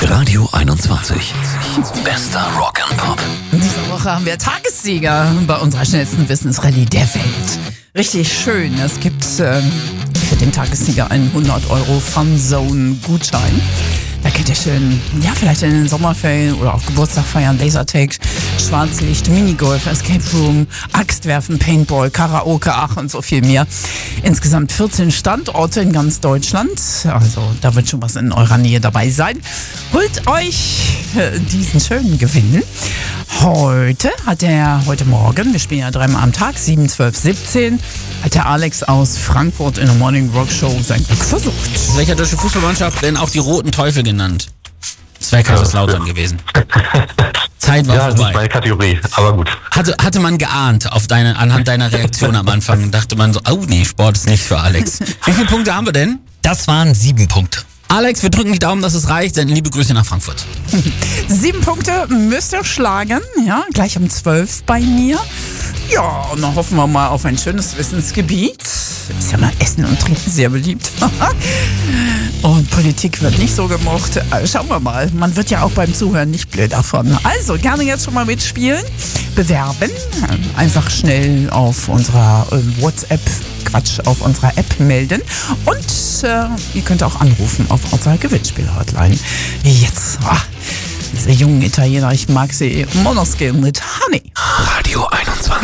Radio 21. Bester Rock'n'Pop. Diese Woche haben wir Tagessieger bei unserer schnellsten Wissensrallye der Welt. Richtig schön. Es gibt für den Tagessieger einen 100 € Funzone-Gutschein. Da könnt ihr schön, vielleicht in den Sommerferien oder auch Geburtstag feiern, Lasertag, Schwarzlicht, Minigolf, Escape Room, Axtwerfen, Paintball, Karaoke, und so viel mehr. Insgesamt 14 Standorte in ganz Deutschland. Also da wird schon was in eurer Nähe dabei sein. Holt euch diesen schönen Gewinn. Heute Morgen, wir spielen ja dreimal am Tag, 7, 12, 17, hat der Alex aus Frankfurt in der Morning Rock Show sein Glück versucht. Welcher deutsche Fußballmannschaft werden auch die Roten Teufel genannt? Das wäre Kaiserslautern gewesen. Zeit war vorbei. Das ist meine Kategorie, aber gut. Hatte man geahnt anhand deiner Reaktion am Anfang, dachte man so, Sport ist nicht für Alex. Wie viele Punkte haben wir denn? Das waren 7 Punkte. Alex, wir drücken die Daumen, dass es reicht. Senden liebe Grüße nach Frankfurt. 7 Punkte müsst ihr schlagen, gleich um 12 bei mir. Ja, und dann hoffen wir mal auf ein schönes Wissensgebiet. Ist ja mal Essen und Trinken sehr beliebt. Und Politik wird nicht so gemocht. Schauen wir mal. Man wird ja auch beim Zuhören nicht blöd davon. Also, gerne jetzt schon mal mitspielen. Bewerben. Einfach schnell auf unserer auf unserer App melden. Und ihr könnt auch anrufen auf unserer Gewinnspiel-Hotline. Jetzt. Diese jungen Italiener, ich mag sie. Monoskin mit Honey. Radio 21.